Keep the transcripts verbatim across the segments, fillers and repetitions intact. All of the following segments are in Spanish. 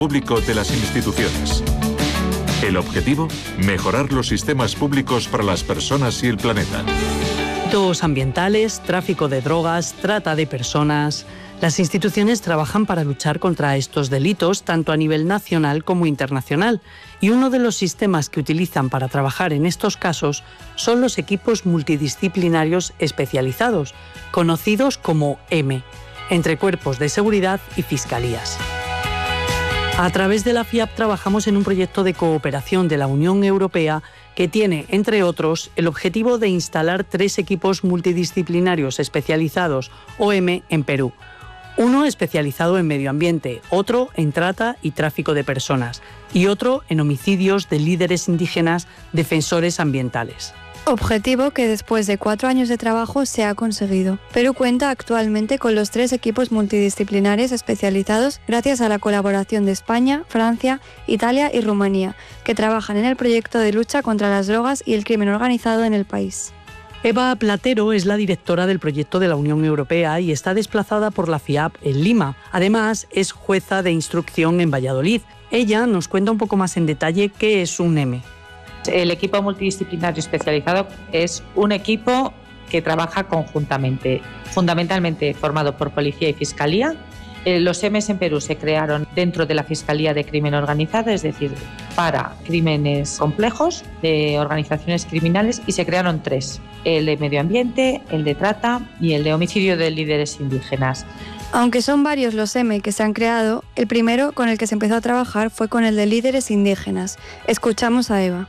público de las instituciones. El objetivo, mejorar los sistemas públicos para las personas y el planeta. Delitos ambientales, tráfico de drogas, trata de personas. Las instituciones trabajan para luchar contra estos delitos tanto a nivel nacional como internacional, y uno de los sistemas que utilizan para trabajar en estos casos son los equipos multidisciplinarios especializados, conocidos como E M E, entre cuerpos de seguridad y fiscalías. A través de la FIAP trabajamos en un proyecto de cooperación de la Unión Europea que tiene, entre otros, el objetivo de instalar tres equipos multidisciplinarios especializados, O M E, en Perú. Uno especializado en medio ambiente, otro en trata y tráfico de personas y otro en homicidios de líderes indígenas defensores ambientales. Objetivo que después de cuatro años de trabajo se ha conseguido. Perú cuenta actualmente con los tres equipos multidisciplinares especializados gracias a la colaboración de España, Francia, Italia y Rumanía, que trabajan en el proyecto de lucha contra las drogas y el crimen organizado en el país. Eva Platero es la directora del proyecto de la Unión Europea y está desplazada por la FIAP en Lima. Además, es jueza de instrucción en Valladolid. Ella nos cuenta un poco más en detalle qué es un E M E. El equipo multidisciplinario especializado es un equipo que trabaja conjuntamente, fundamentalmente formado por policía y fiscalía. Los E M Es en Perú se crearon dentro de la Fiscalía de Crimen Organizado, es decir, para crímenes complejos de organizaciones criminales, y se crearon tres: el de medio ambiente, el de trata y el de homicidio de líderes indígenas. Aunque son varios los E M E que se han creado, el primero con el que se empezó a trabajar fue con el de líderes indígenas. Escuchamos a Eva.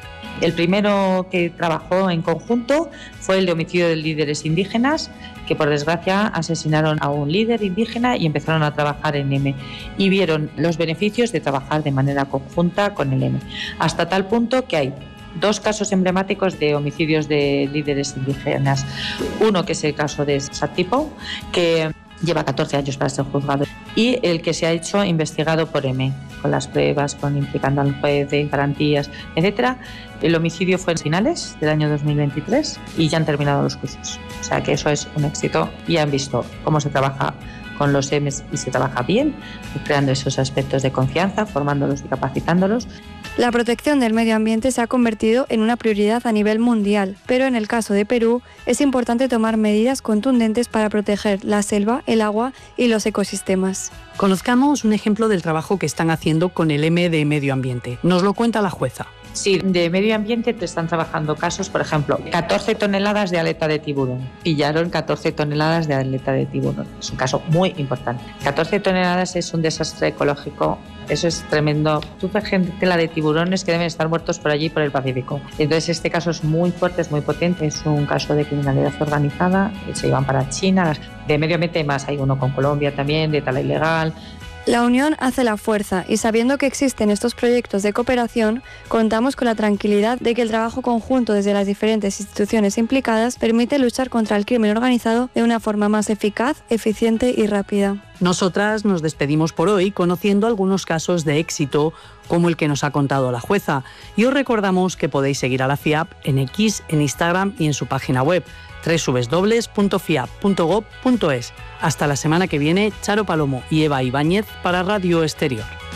El primero que trabajó en conjunto fue el de homicidio de líderes indígenas, que por desgracia asesinaron a un líder indígena y empezaron a trabajar en E M E y vieron los beneficios de trabajar de manera conjunta con el E M E, hasta tal punto que hay dos casos emblemáticos de homicidios de líderes indígenas. Uno que es el caso de Satipo, que lleva catorce años para ser juzgado, y el que se ha hecho investigado por E M E, con las pruebas, con implicando al juez de garantías, etcétera. El homicidio fue en finales del año dos mil veintitrés y ya han terminado los juicios. O sea que eso es un éxito, y han visto cómo se trabaja con los E M Es y se trabaja bien, creando esos aspectos de confianza, formándolos y capacitándolos. La protección del medio ambiente se ha convertido en una prioridad a nivel mundial, pero en el caso de Perú es importante tomar medidas contundentes para proteger la selva, el agua y los ecosistemas. Conozcamos un ejemplo del trabajo que están haciendo con el E M E de medio ambiente. Nos lo cuenta la jueza. Sí, de medio ambiente te están trabajando casos, por ejemplo, catorce toneladas de aleta de tiburón. Pillaron catorce toneladas de aleta de tiburón. Es un caso muy importante. catorce toneladas es un desastre ecológico. Eso es tremendo. Tú ves gente la de tiburones que deben estar muertos por allí, por el Pacífico. Entonces este caso es muy fuerte, es muy potente. Es un caso de criminalidad organizada. Se iban para China. De medio ambiente más, hay uno con Colombia también, de tala ilegal. La unión hace la fuerza, y sabiendo que existen estos proyectos de cooperación, contamos con la tranquilidad de que el trabajo conjunto desde las diferentes instituciones implicadas permite luchar contra el crimen organizado de una forma más eficaz, eficiente y rápida. Nosotras nos despedimos por hoy conociendo algunos casos de éxito como el que nos ha contado la jueza, y os recordamos que podéis seguir a la FIAP en X, en Instagram y en su página web doble u doble u doble u punto fiap punto gob punto es. Hasta la semana que viene, Charo Palomo y Eva Ibáñez para Radio Exterior.